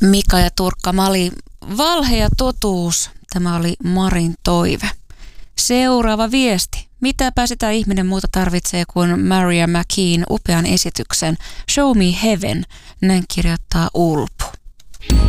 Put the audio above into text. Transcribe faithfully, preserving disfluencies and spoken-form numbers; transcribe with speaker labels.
Speaker 1: Mika ja Turkka Mali, valhe ja totuus. Tämä oli Marin toive. Seuraava viesti. Mitäpä sitä ihminen muuta tarvitsee kuin Maria McKean upean esityksen Show Me Heaven, näin kirjoittaa Ulpu.